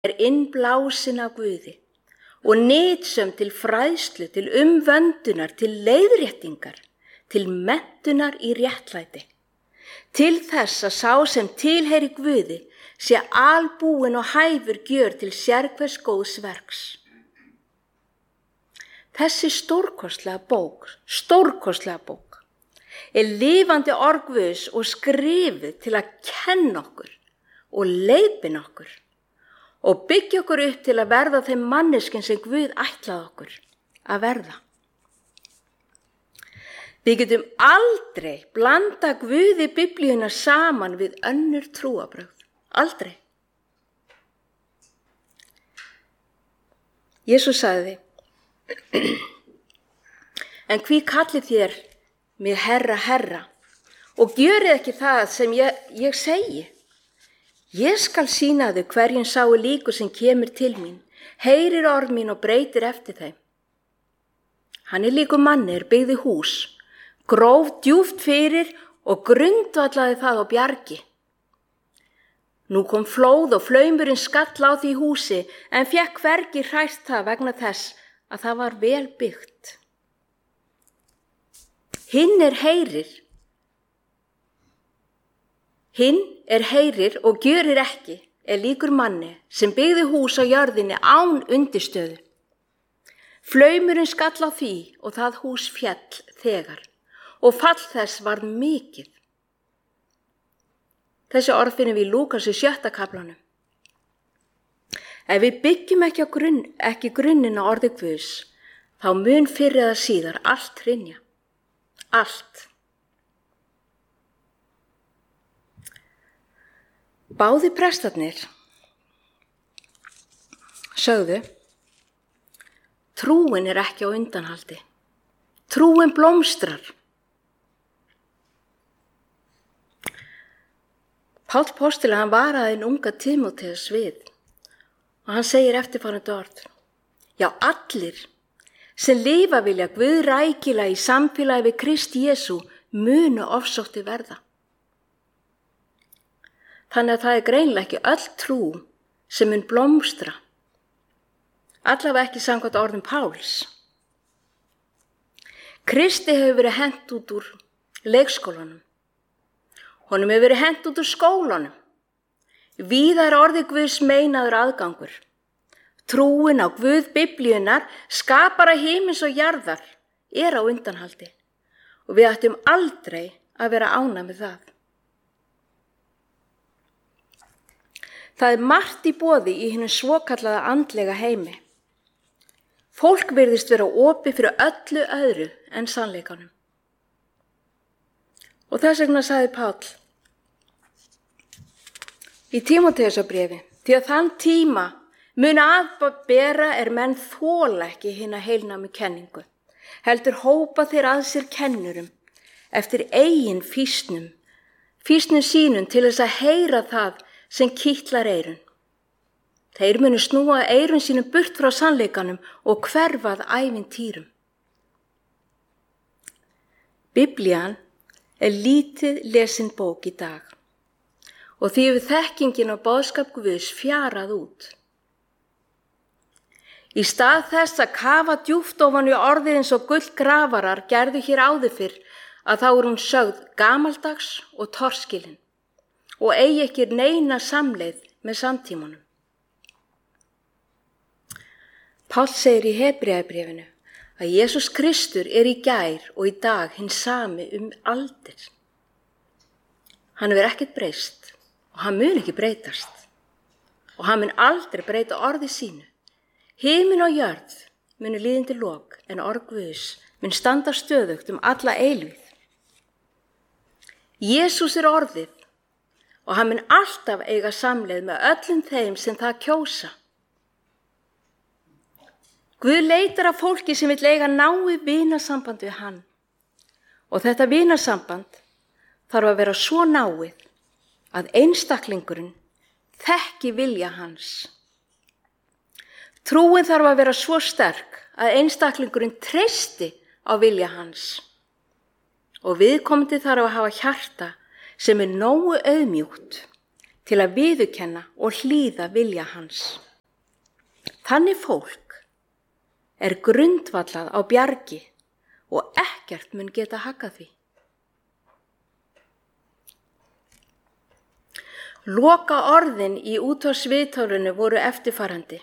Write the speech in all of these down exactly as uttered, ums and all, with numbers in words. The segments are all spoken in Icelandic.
er innblásin af Guði og nytsöm til fræðslu, til umvöndunar, til leiðréttingar, til menntunar í réttlæti, til þess að sá sem tilheyri Guði sé albúinn og hæfur gjör til sérhvers góðs verks. Þessi stórkostlega bók, stórkostlega bók, er lifandi orð Guðs og skrifuð til að kenna okkur og leiðbeina okkur og byggja okkur upp til að verða þeim manneskjum sem Guð ætlaði okkur að verða. Við getum aldrei blanda Guði Biblíuna saman við önnur trúarbrögð. Aldrei. Jesús sagði, en hví kallið þér mig herra, herra, og gjörið ekki það sem ég, ég segi. Ég skal sýna þau hverjum sáu líku sem kemur til mín, heyrir orð mín og breytir eftir þeim. Hann er líku manni er byggði hús, gróf djúpt fyrir og grundvallaði það á bjargi. Nú kom flóð og flaumurinn skall á því húsi, en fékk hvergi hrært það vegna þess að það var vel byggt. Hinn er heyrir, hinn er heyrir og gjörir ekki, er líkur manni sem byggði hús á jörðinni án undirstöðu. Flaumurinn skall á því og það hús féll þegar, og fall þess varð mikið. Þessi orð finnum við í Lúkas í sjötta kaflanum. Ef við byggjum ekki, á grunn, ekki grunninn á orði Guðs, þá mun fyrr eða síðar allt hrynja. Allt. Báðir prestarnir sögðu, trúin er ekki á undanhaldi. Trúin blómstrar. Páll postuli hann varaði hinn unga Tímóteus við og hann segir eftirfarandi orð. Já, allir sem lifa vilja Guð rækilega í samfélagi við Krist Jesú munu ofsóttir verða. Þannig að það er greinilega ekki öll trú sem mun blómstra. Allavega ekki samkvæmt orðum Páls. Kristi hefur verið hent út úr leikskólanum. Honum hefur verið hent út úr skólanum. Víða er orði Guðs meinaður aðgangur. Trúin á Guð Biblíunnar, skapara himins og jarðar, er á undanhaldi og við ættum aldrei að vera ánægð með það. Það er margt í boði í hinum svokallaða andlega heimi. Fólk virðist vera opið fyrir öllu öðru en sannleikanum. Og þess vegna sagði Páll í Tímóteusarbréfi, því að þann tíma mun aðbera er menn þola ekki hina heilnámu kenningu, heldur hópa þeir að sér kennurum eftir eigin fýsnum, fýsnum sínum til þess að heyra það sem kitlar eyrun. Þeir munu snúa eyrun sínum burt frá sannleikanum og hverfað ævintýrum. Biblían er lítið lesin bók í dag og því hefur þekkingin og boðskap Guðs fjarað út. Í stað þess að kafa djúpt ofan í orðið eins og gullgrafarar gerðu hér áður fyrr að þá er hún sögð gamaldags og torskilin og eigi ekki neina samleið með samtímanum. Páll segir í Hebreabréfinu að Jesús Kristur er í gær og í dag hinn sami um aldir. Hann hefur ekkert breyst og hann mun ekki breytast og hann mun aldrei breyta orði sínu. Himin og jörð munu líðindi lok en orð Guðs mun standa stöðugt um alla eilífð. Jesús er orðið og hann mun alltaf eiga samleið með öllum þeim sem það kjósa. Guð leitar af fólki sem vill eiga náið vinasamband við hann og þetta vinasamband þarf að vera svo náið að einstaklingurinn þekki vilja hans. Trúin þarf að vera svo sterk að einstaklingurinn treysti á vilja hans og viðkomandi þarf að hafa hjarta sem er nógu auðmjúkt til að viðurkenna og hlýða vilja hans. Þannig fólk er grundvallað á bjargi og ekkert mun geta haggað því. Loka orðin í útvarpsviðtálinu voru eftirfarandi.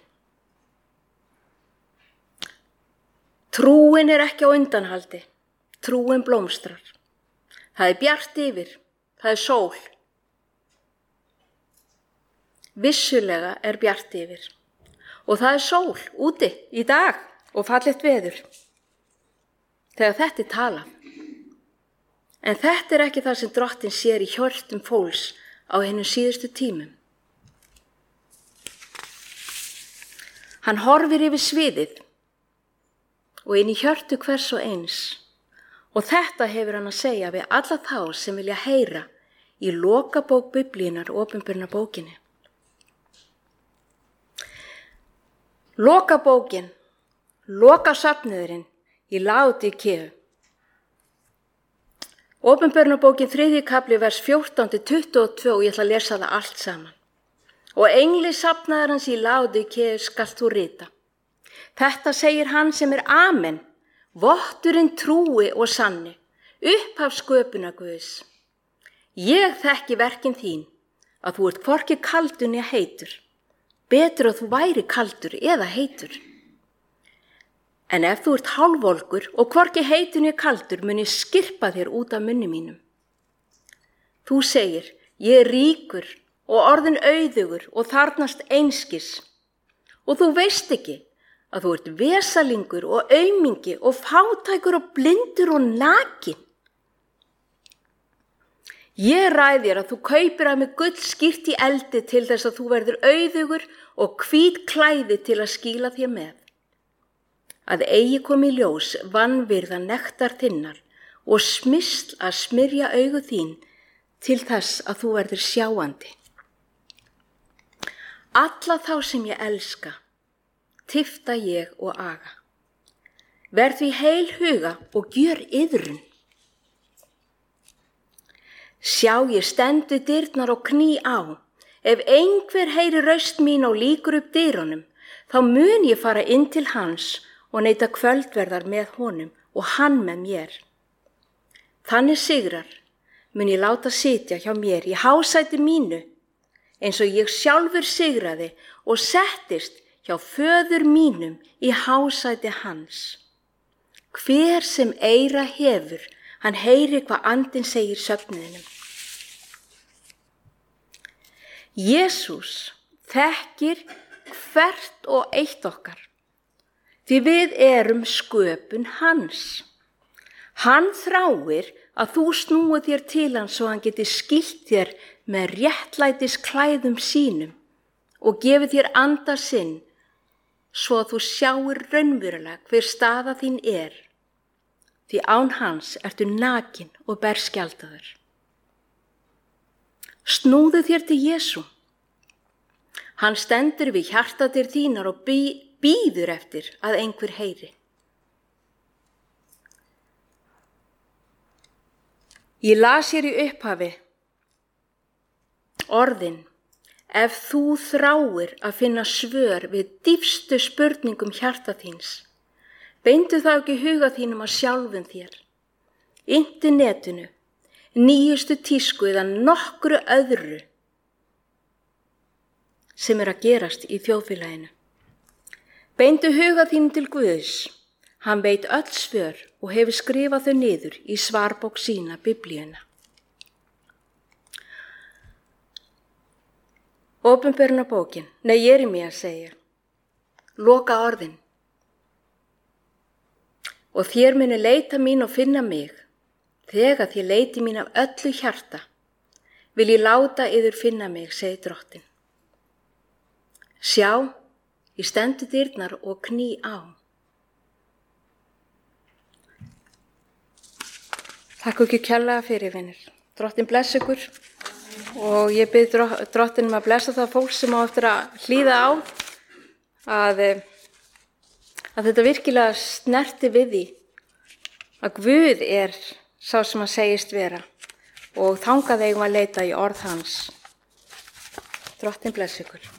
Trúin er ekki á undanhaldi, trúin blómstrar. Það er bjart yfir, það er sól. Vissulega er bjart yfir og það er sól úti í dag og fallegt veður. Þegar þetta er talað. En þetta er ekki það sem Drottinn sér í hjörtum fólks á hinum síðustu tímum. Hann horfir yfir sviðið og inn í hjörtu hvers og eins og þetta hefur hann að segja við alla þá sem vilja heyra í lokabók Biblíunnar opinberna bókinni. Lokabókin, lokasafniðurinn í Laódíkeu. Opinberunarbókin þriðji kafli vers fjórtán til tuttugu og tvö og ég ætla að lesa það allt saman. Og engli safnaðarins í Laódíkeu skalt þú rita. Þetta segir hann sem er Amen, votturinn trúi og sanni, upphaf sköpunar Guðs. Ég þekki verkin þín, að þú ert hvorki kaldur né heitur. Betur að þú væri kaldur eða heitur. En ef þú ert hálfvolgur og hvorki heitur né kaldur mun ég skirpa þér út af munni mínum. Þú segir, ég er ríkur og orðin auðugur og þarnast einskis. Og þú veist ekki að þú ert vesalingur og aumingi og fátækur og blindur og nakin. Ég ræð þér að þú kaupir af mig gull skýrt í eldi til þess að þú verður auðugur og hvít klæði til að skýla þér með. Að eigi komi ljós vanvirða nektar þinnar og smysl að smyrja augu þín til þess að þú verður sjáandi. Alla þá sem ég elska, tifta ég og aga. Verð því heil huga og gjör iðrun. Sjá ég stendu dyrnar og kný á. Ef einhver heyri raust mín og líkur upp dyrunum, þá mun ég fara inn til hans og neita kvöldverðar með honum og hann með mér. Þannig sigrar mun ég láta sitja hjá mér í hásæti mínu, eins og ég sjálfur sigraði og settist hjá föður mínum í hásæti hans. Hver sem eyra hefur, hann heyri hvað andinn segir söfnuðinum. Jesús þekkir hvert og eitt okkar, því við erum sköpun hans. Hann þráir að þú snúi þér til hans svo hann geti skýlt þér með réttlætis klæðum sínum og gefi þér anda sinn svo að þú sjáir raunverulega hver staða þín er, því án hans ertu nakin og berskjaldaður. Snúðu þér til Jesú. Hann stendur við hjartadyr þínar og bí, bíður eftir að einhver heyri. Ég las hér í upphafi orðin, ef þú þráir að finna svör við dýpstu spurningum hjarta þíns, beindu þá ekki huga þínum að sjálfum þér, internetinu, nýjustu tísku eða nokkru öðru sem er að gerast í þjóðfélaginu. Beindu huga þínum til Guðs, hann veit öll svör og hefur skrifað þau niður í svarbók sína, Biblíuna. Opinberunarbókin, nei Jeremía segir, loka orðin. Og þér muni leita mín og finna mig, þegar þér leiti mín af öllu hjarta, vil ég láta yður finna mig, segir Drottinn. Sjá, ég stendur dyrnar og kný á. Takk ekki kærlega fyrir, vinir. Drottinn bless ykkur og ég bið Drottinn um að blessa það fólk sem á eftir að hlýða á að, að þetta virkilega snerti við því að Guð er sá sem að segist vera og þangað eigum að leita í orð hans. Drottinn bless ykkur.